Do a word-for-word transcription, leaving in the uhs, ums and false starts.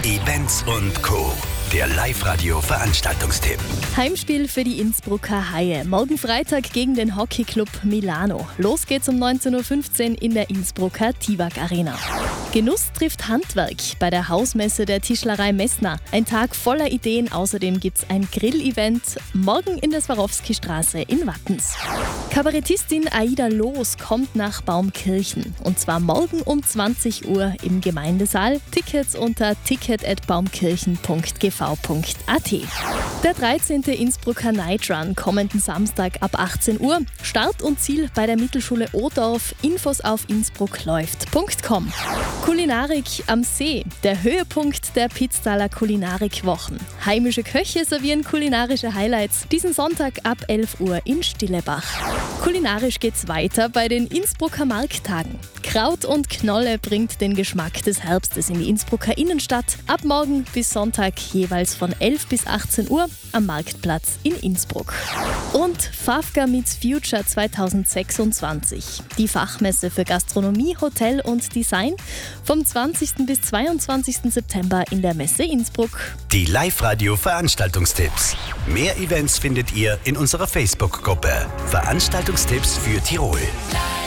Events und Co. Der Live-Radio-Veranstaltungstipp. Heimspiel für die Innsbrucker Haie. Morgen Freitag gegen den Hockeyclub Milano. Los geht's um neunzehn Uhr fünfzehn in der Innsbrucker Tiwag Arena. Genuss trifft Handwerk bei der Hausmesse der Tischlerei Messner. Ein Tag voller Ideen. Außerdem gibt's ein Grill-Event morgen in der Swarovski-Straße in Wattens. Kabarettistin Aida Loos kommt nach Baumkirchen. Und zwar morgen um zwanzig Uhr im Gemeindesaal. Tickets unter ticket at baumkirchen punkt g v punkt a t. Der dreizehnte Innsbrucker Night Run kommenden Samstag ab achtzehn Uhr. Start und Ziel bei der Mittelschule Odorf. Infos auf innsbruckläuft punkt com. Kulinarik am See. Der Höhepunkt der Pitztaler Kulinarikwochen. Heimische Köche servieren kulinarische Highlights. Diesen Sonntag ab elf Uhr in Stillebach. Kulinarisch geht's weiter bei den Innsbrucker Markttagen. Kraut und Knolle bringt den Geschmack des Herbstes in die Innsbrucker Innenstadt. Ab morgen bis Sonntag jeweils von elf bis achtzehn Uhr am Marktplatz in Innsbruck. Und Fafka Meets Future zweitausendsechsundzwanzig. Die Fachmesse für Gastronomie, Hotel und Design vom zwanzigsten bis zweiundzwanzigsten September in der Messe Innsbruck. Die Live-Radio-Veranstaltungstipps. Mehr Events findet ihr in unserer Facebook-Gruppe. Veranstaltungstipps für Tirol.